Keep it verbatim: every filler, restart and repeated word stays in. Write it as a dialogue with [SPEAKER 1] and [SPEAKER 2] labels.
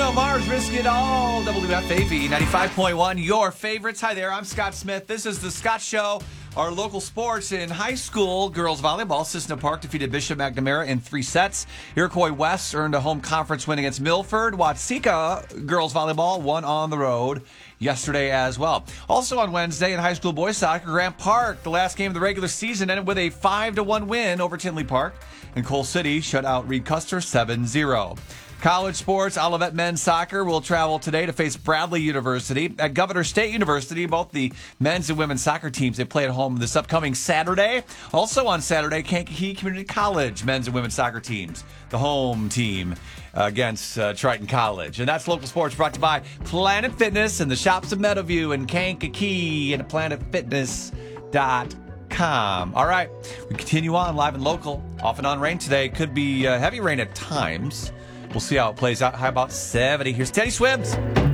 [SPEAKER 1] Bruno Mars, Risk It All, W F A V ninety-five point one, your favorites. Hi there, I'm Scott Smith. This is The Scott Show. Our local sports in high school, girls volleyball, Cissna Park defeated Bishop McNamara in three sets. Iroquois West earned a home conference win against Milford. Watseka girls volleyball won on the road yesterday as well. Also on Wednesday in high school boys soccer, Grant Park, the last game of the regular season, ended with a five to one win over Tinley Park. And Cole City shut out Reed Custer seven zero. College sports, Olivet men's soccer will travel today to face Bradley University. At Governor State University, both the men's and women's soccer teams, they play at home this upcoming Saturday. Also on Saturday, Kankakee Community College men's and women's soccer teams, the home team against uh, Triton College. And that's local sports brought to you by Planet Fitness and the shops of Meadowview and Kankakee and planet fitness dot com. All right, we continue on live and local. Off and on rain today. Could be uh, heavy rain at times. We'll see how it plays out. How about seventy? Here's Teddy Swims.